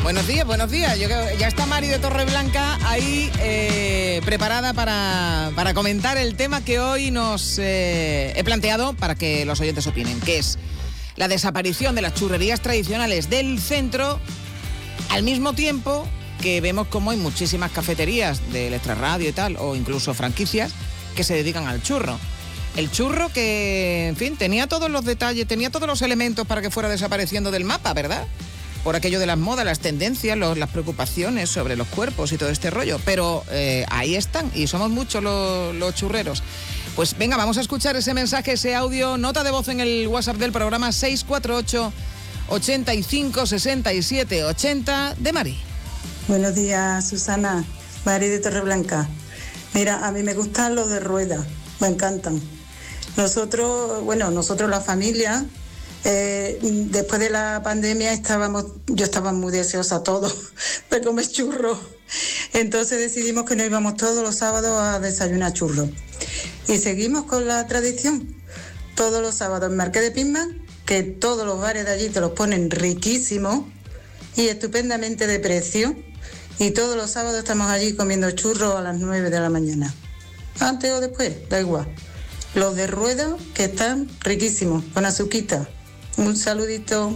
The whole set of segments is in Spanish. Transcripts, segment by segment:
Buenos días. Ya está Mari de Torreblanca ahí preparada para comentar el tema que hoy nos he planteado para que los oyentes opinen, que es la desaparición de las churrerías tradicionales del centro, al mismo tiempo que vemos como hay muchísimas cafeterías del extrarradio y tal, o incluso franquicias, que se dedican al churro. El churro que, en fin, tenía todos los detalles, tenía todos los elementos para que fuera desapareciendo del mapa, ¿verdad? Por aquello de las modas, las tendencias, las preocupaciones sobre los cuerpos y todo este rollo. Pero ahí están y somos muchos los churreros. Pues venga, vamos a escuchar ese mensaje, ese audio, nota de voz en el WhatsApp del programa 648 85 67 80 de Mari. Buenos días, Susana. Mari de Torreblanca. Mira, a mí me gustan los de rueda, me encantan. Nosotros la familia, después de la pandemia yo estaba muy deseosa todos de comer churros. Entonces decidimos que nos íbamos todos los sábados a desayunar churros. Y seguimos con la tradición. Todos los sábados en Marqués de Pisman, que todos los bares de allí te los ponen riquísimos y estupendamente de precio. Y todos los sábados estamos allí comiendo churros a las 9 de la mañana. Antes o después, da igual. Los de rueda, que están riquísimos, con azuquita. Un saludito.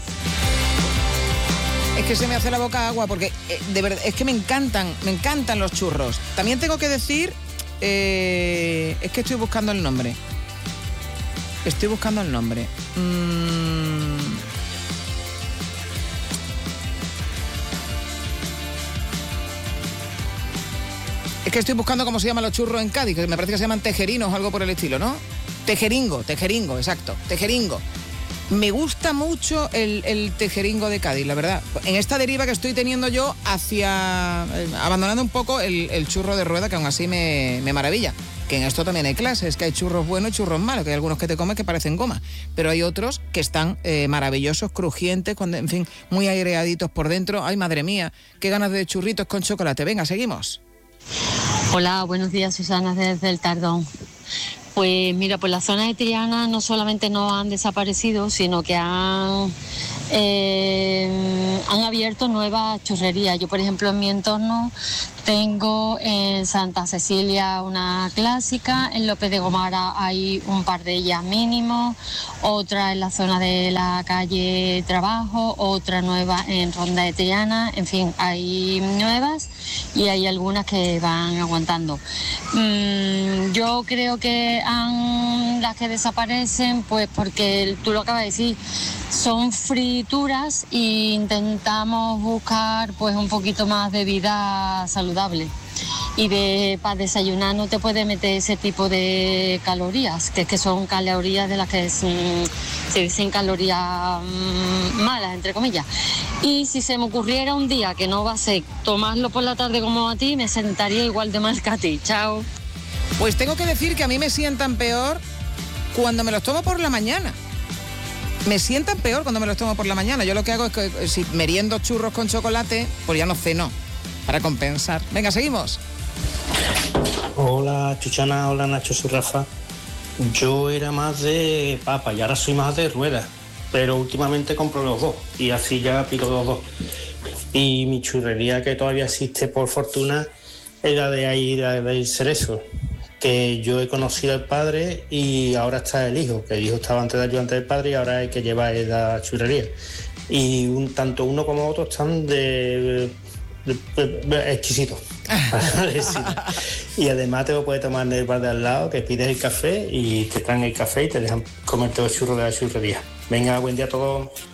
Es que se me hace la boca agua porque de verdad es que me encantan los churros. También tengo que decir, es que estoy buscando el nombre. Es que estoy buscando cómo se llaman los churros en Cádiz, que me parece que se llaman tejerinos o algo por el estilo, ¿no? Tejeringo, exacto, tejeringo. Me gusta mucho el tejeringo de Cádiz, la verdad. En esta deriva que estoy teniendo yo abandonando un poco el churro de rueda, que aún así me maravilla. Que en esto también hay clases, que hay churros buenos y churros malos, que hay algunos que te comes que parecen goma, pero hay otros que están maravillosos, crujientes, en fin, muy aireaditos por dentro. Ay, madre mía, qué ganas de churritos con chocolate. Venga, seguimos. Hola, buenos días, Susana, desde el Tardón. Pues mira, pues la zona de Triana no solamente no han desaparecido, sino que han abierto nuevas churrerías. Yo, por ejemplo, en mi entorno tengo en Santa Cecilia una clásica, en López de Gomara hay un par de ellas mínimo, otra en la zona de la calle Trabajo, otra nueva en Ronda de Triana, en fin, hay nuevas y hay algunas que van aguantando. Yo creo que las que desaparecen, pues porque tú lo acabas de decir, son frituras e intentamos buscar pues un poquito más de vida saludable. Y para desayunar no te puedes meter ese tipo de calorías, que es que son calorías de las que se dicen calorías malas, entre comillas. Y si se me ocurriera un día que no va a ser tomarlo por la tarde como a ti, me sentaría igual de mal que a ti. Chao. Pues tengo que decir que a mí me sientan peor cuando me los tomo por la mañana. Me sientan peor cuando me los tomo por la mañana. Yo lo que hago es que si meriendo churros con chocolate, pues ya no ceno, para compensar. Venga, seguimos. Hola, Chuchana, hola, Nacho, soy Rafa. Yo era más de papa y ahora soy más de ruedas, pero últimamente compro los dos y así ya pico los dos. Y mi churrería, que todavía existe por fortuna, era de ahí, del Cerezo, que yo he conocido al padre y ahora está el hijo, que el hijo estaba antes de ayudante del padre y ahora hay que llevar la churrería. Y tanto uno como otro están de exquisitos. Y además te lo puedes tomar en el bar de al lado, que pides el café y te traen el café y te dejan comer todo el churro de la churrería. Venga, buen día a todos.